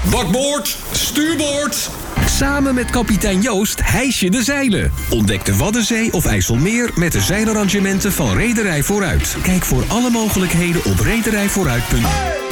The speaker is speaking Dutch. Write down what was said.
Bakboord, stuurboord. Samen met kapitein Joost hijs je de zeilen. Ontdek de Waddenzee of IJsselmeer met de zeilarrangementen van Rederij Vooruit. Kijk voor alle mogelijkheden op rederijvooruit.nl.